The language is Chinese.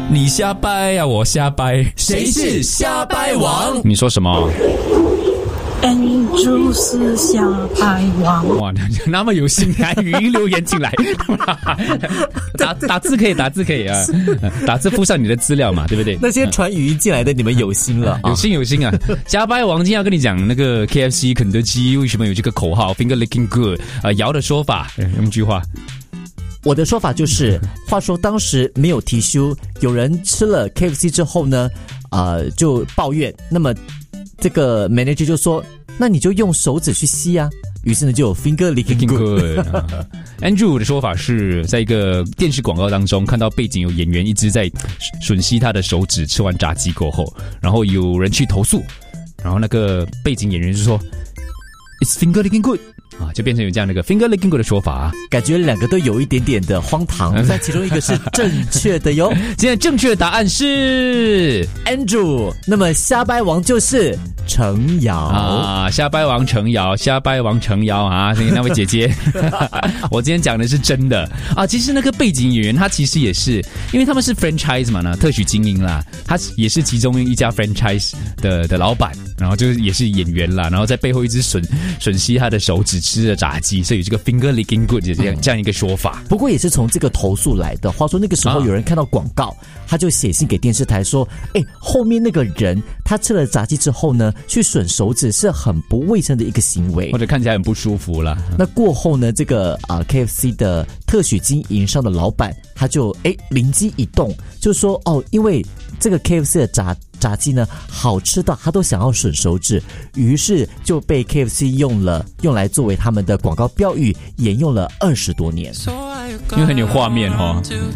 你瞎掰呀，我瞎掰， 谁是瞎掰王？ 你说什么 ？Andrew 是瞎掰王。 哇，那么有心啊！语音留言进来，打字可以，打字可以啊，打字附上你的资料嘛，对不对？ 那些传语音进来的，你们有心了， 有心啊！瞎掰王今天要跟你讲那个 KFC 肯德基为什么有这个口号 Finger Licking Good 姚的说法，用句话。 我的说法就是，话说当时没有提修，有人吃了 KFC 之后呢，就抱怨，那么这个 manager 就说，那你就用手指去吸啊。于是呢，就有 finger licking good。Andrew 的说法是在一个电视广告当中看到背景有演员一直在吮吸他的手指，吃完炸鸡过后，然后有人去投诉，然后那个背景演员就说 It's finger licking good。就变成有这样的一个 finger licking good 的说法， 感觉两个都有一点点的荒唐，但其中一个是正确的哟。 今天正确的答案是 Andrew， 那么瞎掰王就是程瑶啊，瞎掰王程瑶，瞎掰王程瑶啊，那位姐姐，我今天讲的是真的啊。其实那个背景演员他其实也是，因为他们是 franchise 嘛，特许经营啦，他也是其中一家 franchise 的老板，然后就是也是演员啦，然后在背后一直吮吸他的手指吃的炸鸡，所以有这个 finger licking good 这样一个说法。 不过也是从这个投诉来的。话说那个时候有人看到广告，他就写信给电视台说，后面那个人他吃了炸鸡之后呢，去吮手指是很不卫生的一个行为， 或者看起来很不舒服啦。 那过后呢，这个KFC 的特许经营商的老板他就灵机一动，就说因为这个 KFC 的炸鸡呢好吃到他都想要吮手指，于是就被 KFC 用来作为他们的广告标语，沿用了20多年。 因为很有画面